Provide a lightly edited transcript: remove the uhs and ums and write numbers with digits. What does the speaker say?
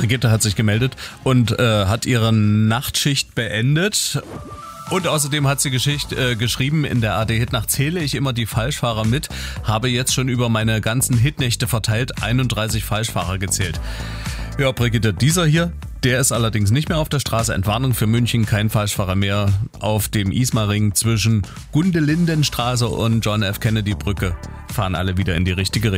Brigitte hat sich gemeldet und hat ihre Nachtschicht beendet. Und außerdem hat sie geschrieben, in der AD-Hitnacht zähle ich immer die Falschfahrer mit, habe jetzt schon über meine ganzen Hitnächte verteilt 31 Falschfahrer gezählt. Ja, Brigitte, dieser hier, der ist allerdings nicht mehr auf der Straße. Entwarnung für München, kein Falschfahrer mehr auf dem Ismaring zwischen Gundelindenstraße und John F. Kennedy Brücke. Fahren alle wieder in die richtige Richtung.